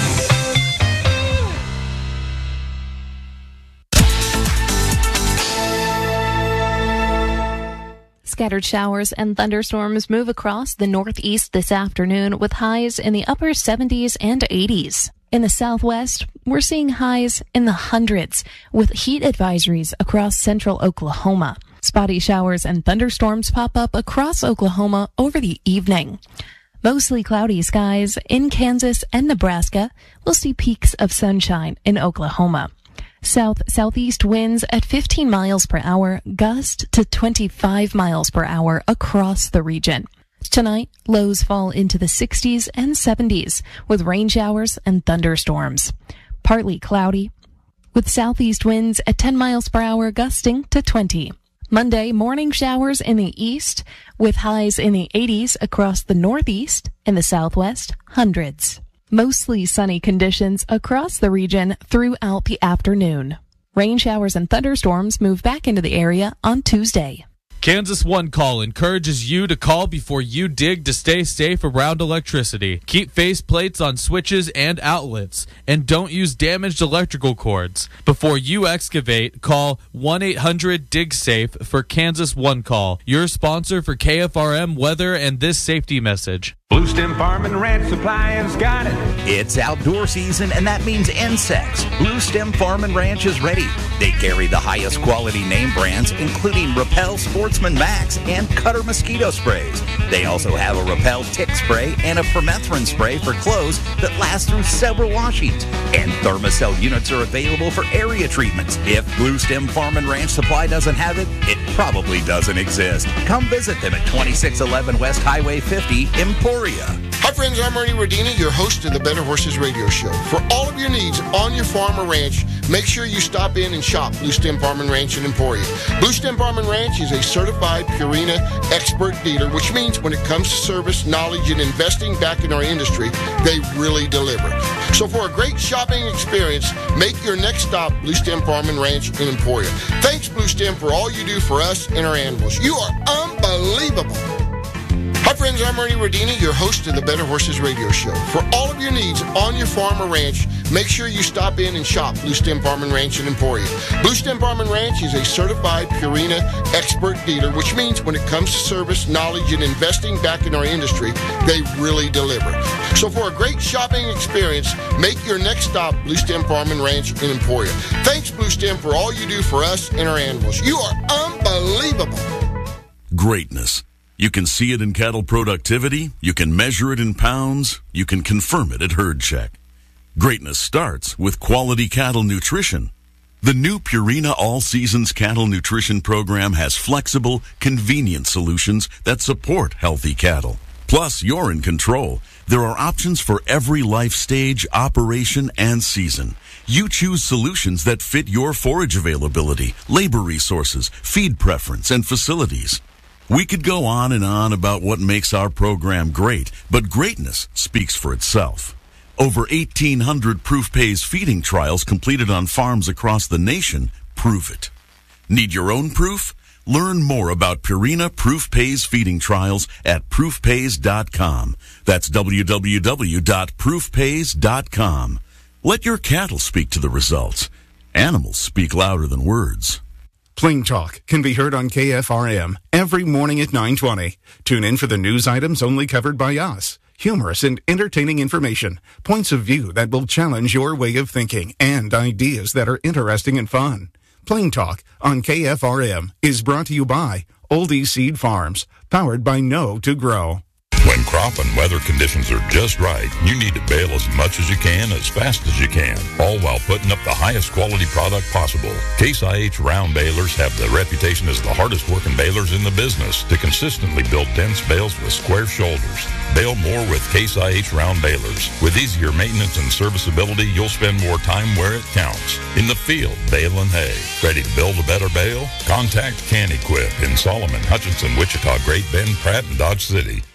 Scattered showers and thunderstorms move across the Northeast this afternoon, with highs in the upper seventies and eighties. In the Southwest, we're seeing highs in the hundreds, with heat advisories across central Oklahoma. Spotty showers and thunderstorms pop up across Oklahoma over the evening. Mostly cloudy skies in Kansas and Nebraska. We'll see peaks of sunshine in Oklahoma. South-southeast winds at fifteen miles per hour, gust to twenty-five miles per hour across the region. Tonight, lows fall into the sixties and seventies with rain showers and thunderstorms. Partly cloudy with southeast winds at ten miles per hour, gusting to twenty. Monday, morning showers in the east with highs in the eighties across the northeast. In the southwest, hundreds. Mostly sunny conditions across the region throughout the afternoon. Rain showers and thunderstorms move back into the area on Tuesday. Kansas One Call encourages you to call before you dig to stay safe around electricity. Keep face plates on switches and outlets, and don't use damaged electrical cords. Before you excavate, call one eight hundred dig safe for Kansas One Call, your sponsor for K F R M weather and this safety message. Blue Stem Farm and Ranch Supply has got it. It's outdoor season, and that means insects. Blue Stem Farm and Ranch is ready. They carry the highest quality name brands, including Repel Sportsman Max and Cutter mosquito sprays. They also have a Repel tick spray and a permethrin spray for clothes that last through several washings. And Thermacell units are available for area treatments. If Blue Stem Farm and Ranch Supply doesn't have it, it probably doesn't exist. Come visit them at twenty-six eleven West Highway fifty, Emporia. Hi friends, I'm Ernie Rodina, your host of the Better Horses Radio Show. For all of your needs on your farm or ranch, make sure you stop in and shop Blue Stem Farm and Ranch in Emporia. Blue Stem Farm and Ranch is a certified Purina expert dealer, which means when it comes to service, knowledge, and investing back in our industry, they really deliver. So for a great shopping experience, make your next stop Blue Stem Farm and Ranch in Emporia. Thanks, Blue Stem, for all you do for us and our animals. You are unbelievable. Hi friends, I'm Ernie Rodina, your host of the Better Horses Radio Show. For all of your needs on your farm or ranch, make sure you stop in and shop Blue Stem Farm and Ranch in Emporia. Blue Stem Farm and Ranch is a certified Purina expert dealer, which means when it comes to service, knowledge, and investing back in our industry, they really deliver. So for a great shopping experience, make your next stop Blue Stem Farm and Ranch in Emporia. Thanks, Blue Stem, for all you do for us and our animals. You are unbelievable. Greatness. You can see it in cattle productivity, you can measure it in pounds, you can confirm it at Herd Check. Greatness starts with quality cattle nutrition. The new Purina All Seasons Cattle Nutrition Program has flexible, convenient solutions that support healthy cattle. Plus, you're in control. There are options for every life stage, operation, and season. You choose solutions that fit your forage availability, labor resources, feed preference, and facilities. We could go on and on about what makes our program great, but greatness speaks for itself. Over eighteen hundred Proof Pays feeding trials completed on farms across the nation prove it. Need your own proof? Learn more about Purina Proof Pays feeding trials at proof pays dot com. That's w w w dot proof pays dot com. Let your cattle speak to the results. Animals speak louder than words. Plain Talk can be heard on K F R M every morning at nine twenty. Tune in for the news items only covered by us. Humorous and entertaining information, points of view that will challenge your way of thinking, and ideas that are interesting and fun. Plain Talk on K F R M is brought to you by Oldie Seed Farms, powered by Know to Grow. When crop and weather conditions are just right, you need to bale as much as you can, as fast as you can, all while putting up the highest quality product possible. Case I H round balers have the reputation as the hardest working balers in the business to consistently build dense bales with square shoulders. Bale more with Case I H round balers. With easier maintenance and serviceability, you'll spend more time where it counts. In the field, baling hay. Ready to build a better bale? Contact Can Equip in Solomon, Hutchinson, Wichita, Great Bend, Pratt, and Dodge City.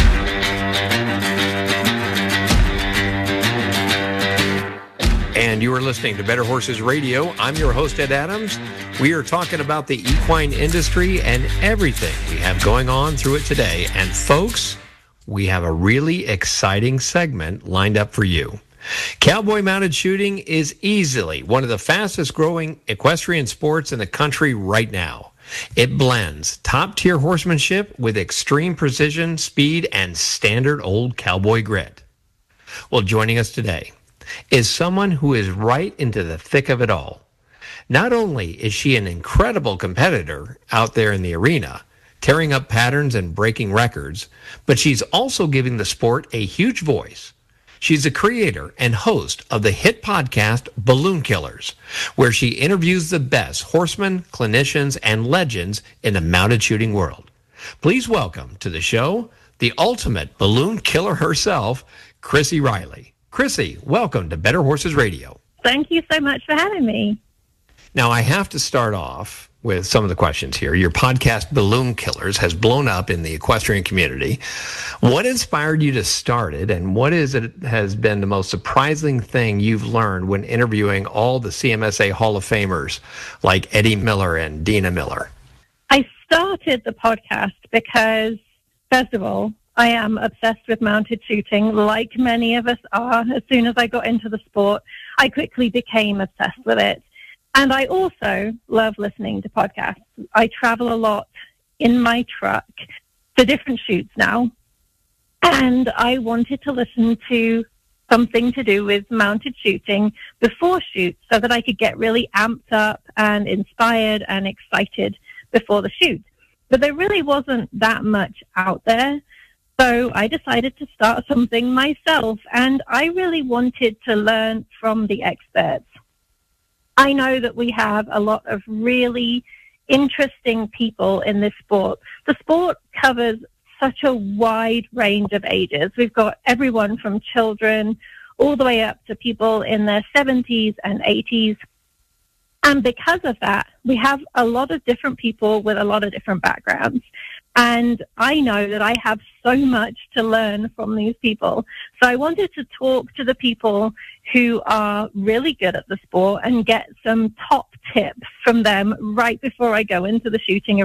And you are listening to Better Horses Radio. I'm your host, Ed Adams. We are talking about the equine industry and everything we have going on through it today. And folks, we have a really exciting segment lined up for you. Cowboy mounted shooting is easily one of the fastest growing equestrian sports in the country right now. It blends top-tier horsemanship with extreme precision, speed, and standard old cowboy grit. Well, joining us today is someone who is right into the thick of it all. Not only is she an incredible competitor out there in the arena, tearing up patterns and breaking records, but she's also giving the sport a huge voice. She's the creator and host of the hit podcast Balloon Killers, where she interviews the best horsemen, clinicians, and legends in the mounted shooting world. Please welcome to the show the ultimate balloon killer herself, Chrissy Riley. Chrissy, welcome to Better Horses Radio. Thank you so much for having me. Now, I have to start off with some of the questions here. Your podcast, Balloon Killers, has blown up in the equestrian community. What inspired you to start it, and what is it has been the most surprising thing you've learned when interviewing all the C M S A Hall of Famers like Eddie Miller and Dina Miller? I started the podcast because, first of all, I am obsessed with mounted shooting, like many of us are. As soon as I got into the sport, I quickly became obsessed with it. And I also love listening to podcasts. I travel a lot in my truck to different shoots now, and I wanted to listen to something to do with mounted shooting before shoots so that I could get really amped up and inspired and excited before the shoot. But there really wasn't that much out there, so I decided to start something myself, and I really wanted to learn from the experts. I know that we have a lot of really interesting people in this sport. The sport covers such a wide range of ages. We've got everyone from children all the way up to people in their seventies and eighties. And because of that, we have a lot of different people with a lot of different backgrounds. And I know that I have so much to learn from these people. So I wanted to talk to the people who are really good at the sport and get some top tips from them right before I go into the shooting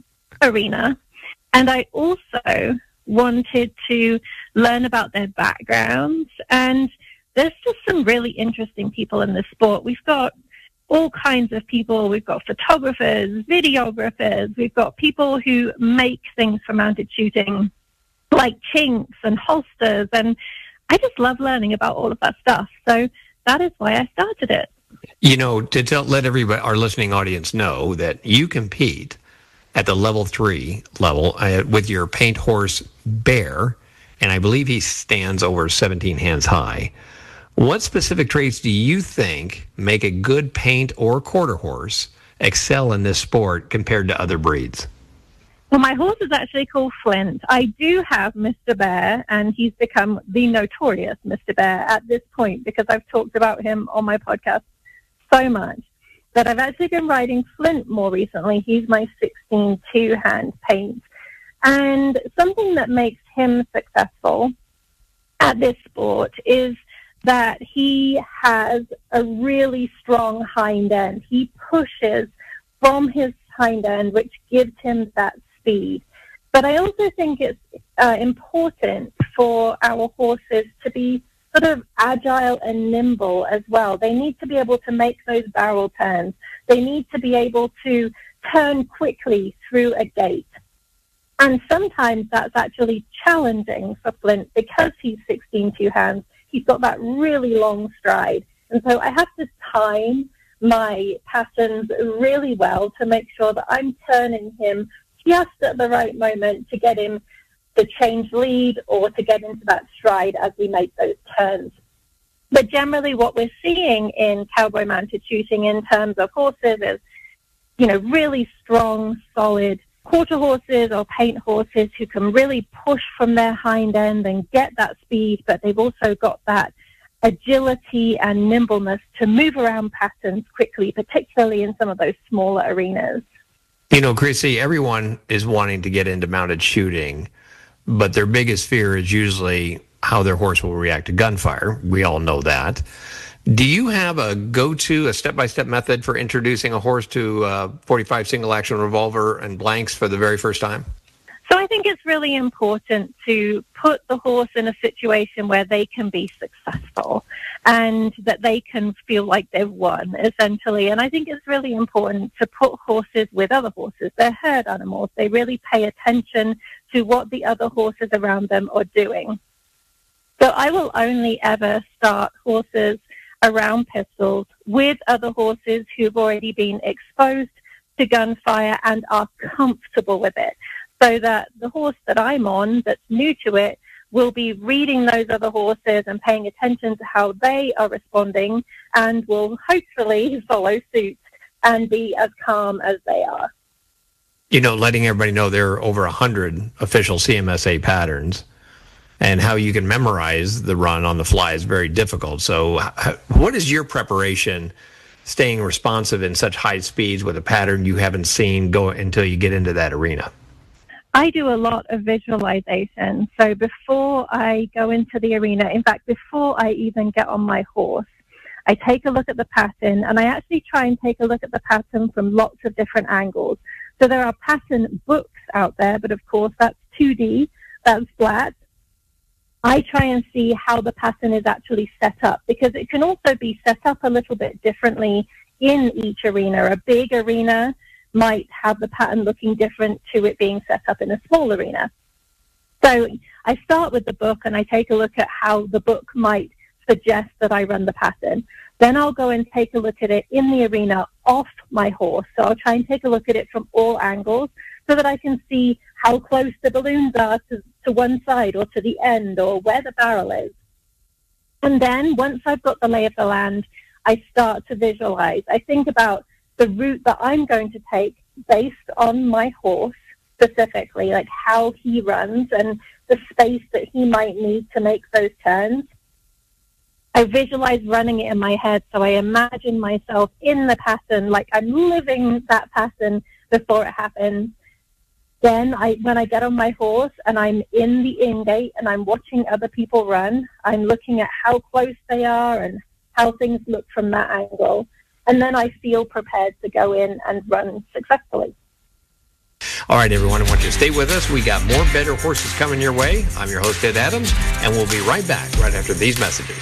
arena. And I also wanted to learn about their backgrounds. And there's just some really interesting people in this sport. We've got all kinds of people. We've got photographers, videographers. We've got people who make things for mounted shooting, like chinks and holsters. And I just love learning about all of that stuff. So that is why I started it. You know, to tell, let everybody, our listening audience know that you compete at the level three level uh, with your paint horse Bear, and I believe he stands over seventeen hands high. What specific traits do you think make a good paint or quarter horse excel in this sport compared to other breeds? Well, my horse is actually called Flint. I do have Mister Bear, and he's become the notorious Mister Bear at this point because I've talked about him on my podcast so much that I've actually been riding Flint more recently. He's my sixteen two-hand paint. And something that makes him successful at this sport is that he has a really strong hind end. He pushes from his hind end, which gives him that speed. But I also think it's uh, important for our horses to be sort of agile and nimble as well. They need to be able to make those barrel turns. They need to be able to turn quickly through a gate. And sometimes that's actually challenging for Flint because he's sixteen two hands. He's got that really long stride. And so I have to time my patterns really well to make sure that I'm turning him just at the right moment to get him to change lead or to get into that stride as we make those turns. But generally what we're seeing in cowboy mounted shooting in terms of horses is, you know, really strong, solid quarter horses or paint horses who can really push from their hind end and get that speed, but they've also got that agility and nimbleness to move around patterns quickly, particularly in some of those smaller arenas. You know, Chrissy, everyone is wanting to get into mounted shooting, but their biggest fear is usually how their horse will react to gunfire. We all know that. Do you have a go-to, a step-by-step method for introducing a horse to uh, forty-five single-action revolver and blanks for the very first time? So I think it's really important to put the horse in a situation where they can be successful and that they can feel like they've won, essentially. And I think it's really important to put horses with other horses. They're herd animals. They really pay attention to what the other horses around them are doing. So I will only ever start horses around pistols with other horses who've already been exposed to gunfire and are comfortable with it, so that the horse that I'm on that's new to it will be reading those other horses and paying attention to how they are responding, and will hopefully follow suit and be as calm as they are. You know, letting everybody know there are over one hundred official C M S A patterns, and how you can memorize the run on the fly is very difficult. So what is your preparation staying responsive in such high speeds with a pattern you haven't seen go until you get into that arena? I do a lot of visualization. So before I go into the arena, in fact, before I even get on my horse, I take a look at the pattern, and I actually try and take a look at the pattern from lots of different angles. So there are pattern books out there, but of course that's two D, that's flat. I try and see how the pattern is actually set up, because it can also be set up a little bit differently in each arena. A big arena might have the pattern looking different to it being set up in a small arena. So I start with the book, and I take a look at how the book might suggest that I run the pattern. Then I'll go and take a look at it in the arena off my horse. So I'll try and take a look at it from all angles so that I can see how close the balloons are to, to one side or to the end, or where the barrel is. And then once I've got the lay of the land, I start to visualize. I think about the route that I'm going to take based on my horse specifically, like how he runs and the space that he might need to make those turns. I visualize running it in my head, so I imagine myself in the pattern, like I'm living that pattern before it happens. Then I, when I get on my horse and I'm in the in-gate and I'm watching other people run, I'm looking at how close they are and how things look from that angle. And then I feel prepared to go in and run successfully. All right, everyone, I want you to stay with us. We got more Better Horses coming your way. I'm your host, Ed Adams, and we'll be right back right after these messages.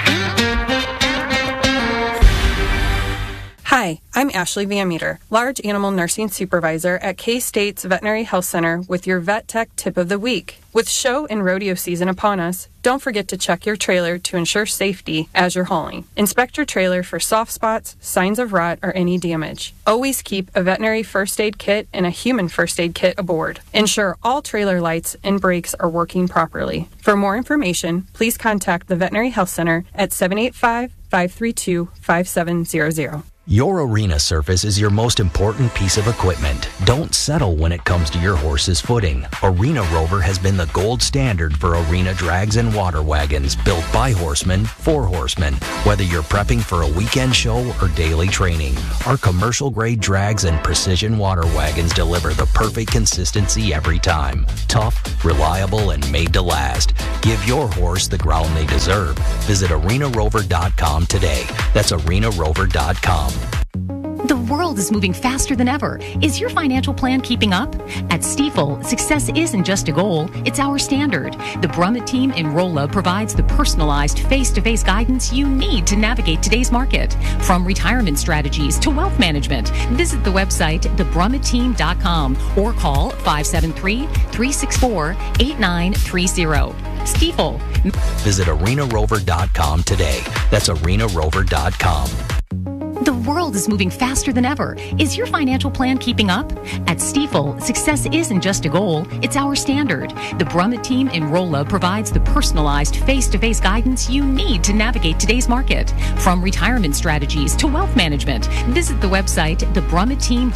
Hi, I'm Ashley Van Meter, Large Animal Nursing Supervisor at K-State's Veterinary Health Center with your Vet Tech Tip of the Week. With show and rodeo season upon us, don't forget to check your trailer to ensure safety as you're hauling. Inspect your trailer for soft spots, signs of rot, or any damage. Always keep a veterinary first aid kit and a human first aid kit aboard. Ensure all trailer lights and brakes are working properly. For more information, please contact the Veterinary Health Center at seven eight five, five three two, five seven zero zero. Your arena surface is your most important piece of equipment. Don't settle when it comes to your horse's footing. Arena Rover has been the gold standard for arena drags and water wagons built by horsemen for horsemen. Whether you're prepping for a weekend show or daily training, our commercial-grade drags and precision water wagons deliver the perfect consistency every time. Tough, reliable, and made to last. Give your horse the ground they deserve. Visit arena rover dot com today. That's arena rover dot com. The world is moving faster than ever. Is your financial plan keeping up? At Stifel, success isn't just a goal, it's our standard. The Brummett team in Rolla provides the personalized face-to-face guidance you need to navigate today's market. From retirement strategies to wealth management, visit the website the brummett team dot com or call five seven three, three six four, eight nine three zero. Stifel. Visit arena rover dot com today. That's arena rover dot com. The world is moving faster than ever. Is your financial plan keeping up? At Stifel, success isn't just a goal, it's our standard. The Brummett team in Rolla provides the personalized face-to-face guidance you need to navigate today's market. From retirement strategies to wealth management, visit the website the brummett team